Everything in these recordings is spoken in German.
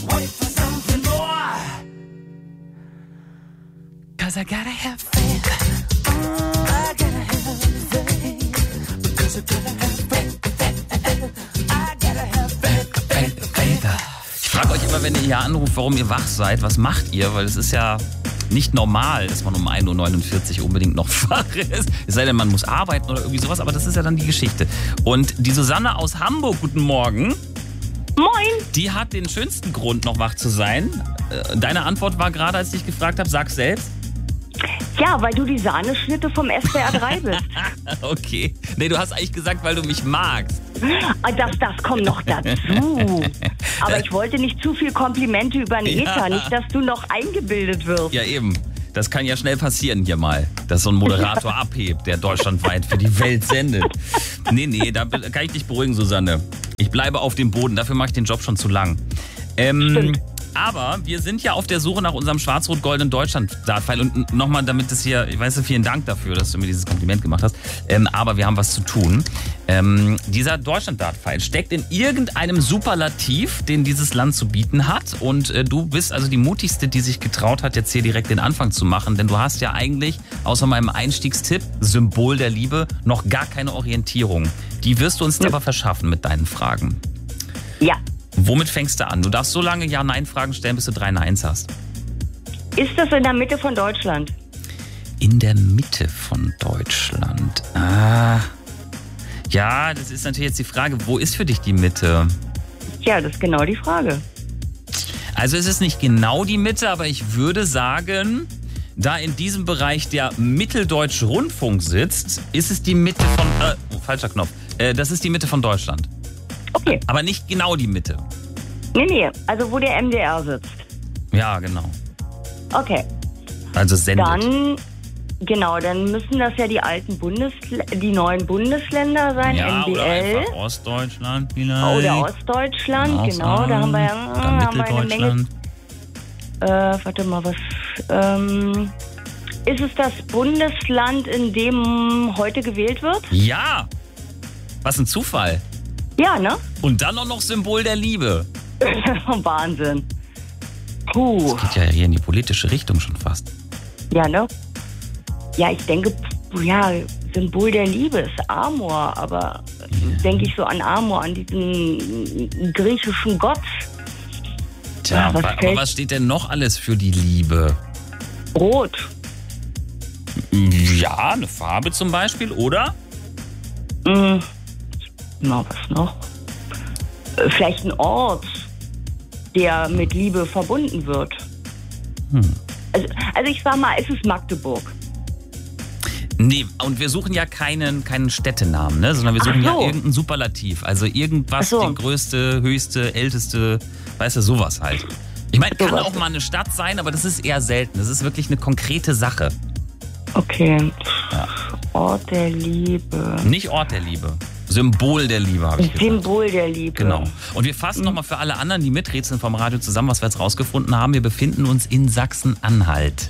Wait for something more. 'Cause I gotta have faith. I gotta have faith. Because I gotta have faith. I gotta have faith. Ich frage euch immer, wenn ihr hier anruft, warum ihr wach seid. Was macht ihr? Weil es ist ja nicht normal, dass man um 1.49 Uhr unbedingt noch wach ist. Es sei denn, man muss arbeiten oder irgendwie sowas, aber das ist ja dann die Geschichte. Und die Susanne aus Hamburg, guten Morgen. Moin. Die hat den schönsten Grund, noch wach zu sein. Deine Antwort war gerade, als ich dich gefragt habe, sag's selbst. Ja, weil du die Sahneschnitte vom SWR 3 bist. Okay. Nee, du hast eigentlich gesagt, weil du mich magst. Das kommt noch dazu. Aber ich wollte nicht zu viel Komplimente über den Äther, nicht, dass du noch eingebildet wirst. Ja, eben. Das kann ja schnell passieren hier mal, dass so ein Moderator abhebt, der deutschlandweit für die Welt sendet. Nee, da kann ich dich beruhigen, Susanne. Ich bleibe auf dem Boden, dafür mache ich den Job schon zu lang. Stimmt. Aber wir sind ja auf der Suche nach unserem schwarz-rot-goldenen Deutschland-Dartpfeil. Und nochmal, damit es hier, ich weiß nicht, vielen Dank dafür, dass du mir dieses Kompliment gemacht hast. Aber wir haben was zu tun. Dieser Deutschland-Dartpfeil steckt in irgendeinem Superlativ, den dieses Land zu bieten hat. Und du bist also die mutigste, die sich getraut hat, jetzt hier direkt den Anfang zu machen. Denn du hast ja eigentlich, außer meinem Einstiegstipp, Symbol der Liebe, noch gar keine Orientierung. Die wirst du uns aber verschaffen mit deinen Fragen. Ja. Womit fängst du an? Du darfst so lange Ja-Nein-Fragen stellen, bis du 3 Neins hast. Ist das in der Mitte von Deutschland? In der Mitte von Deutschland. Ja, das ist natürlich jetzt die Frage, wo ist für dich die Mitte? Ja, das ist genau die Frage. Also es ist nicht genau die Mitte, aber ich würde sagen, da in diesem Bereich der Mitteldeutsche Rundfunk sitzt, ist es die Mitte von... falscher Knopf. Das ist die Mitte von Deutschland. Okay. Aber nicht genau die Mitte. Nee, also wo der MDR sitzt. Ja, genau. Okay. Also sendet. Dann müssen das ja die neuen Bundesländer sein, ja, NDL. Oder einfach Ostdeutschland vielleicht. Oder Ostdeutschland, genau. Da haben wir ja oder Mitteldeutschland. Warte mal, ist es das Bundesland, in dem heute gewählt wird? Ja! Was ein Zufall. Ja, ne? Und dann auch noch Symbol der Liebe. Wahnsinn. Puh. Das geht ja hier in die politische Richtung schon fast. Ja, ne? Ja, ich denke, Symbol der Liebe ist Amor, aber denke ich so an Amor, an diesen griechischen Gott. Tja, aber was steht denn noch alles für die Liebe? Rot. Ja, eine Farbe zum Beispiel, oder? Na, was noch? Vielleicht ein Ort, der mit Liebe verbunden wird. Also ich sag mal, es ist Magdeburg. Nee, und wir suchen ja keinen Städtenamen, ne? Sondern wir suchen ja irgendein Superlativ. Also irgendwas, die größte, höchste, älteste, weißt du, sowas halt. Ich meine, kann auch mal eine Stadt sein, aber das ist eher selten. Das ist wirklich eine konkrete Sache. Okay. Ja. Ort der Liebe. Nicht Ort der Liebe. Symbol der Liebe, habe ich gesagt. Symbol der Liebe. Genau. Und wir fassen nochmal für alle anderen, die miträtseln vom Radio zusammen, was wir jetzt rausgefunden haben. Wir befinden uns in Sachsen-Anhalt.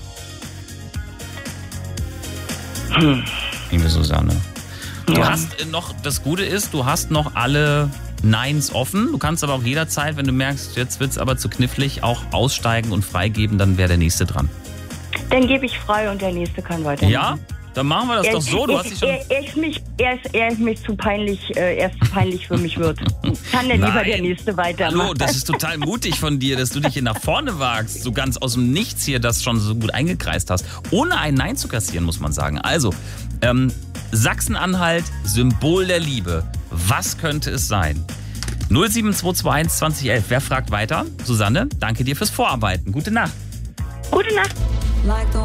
Liebe Susanne. Du hast noch, das Gute ist, du hast noch alle Neins offen. Du kannst aber auch jederzeit, wenn du merkst, jetzt wird es aber zu knifflig, auch aussteigen und freigeben, dann wäre der Nächste dran. Dann gebe ich frei und der Nächste kann weitermachen. Ja? Dann machen wir das doch so. Du hast dich schon er ist mir zu peinlich, für mich wird. Kann denn lieber der Nächste weitermachen? Hallo, das ist total mutig von dir, dass du dich hier nach vorne wagst. So ganz aus dem Nichts hier das schon so gut eingekreist hast. Ohne ein Nein zu kassieren, muss man sagen. Also, Sachsen-Anhalt, Symbol der Liebe. Was könnte es sein? 07221 2011. Wer fragt weiter? Susanne, danke dir fürs Vorarbeiten. Gute Nacht. Gute Nacht.